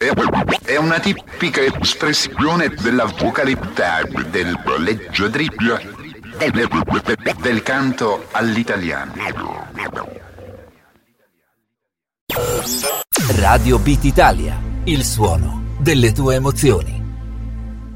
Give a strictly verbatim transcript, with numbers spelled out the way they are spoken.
È una tipica espressione della vocalità del leggiadribbio del, del canto all'italiano. Radio Beat Italia, il suono delle tue emozioni.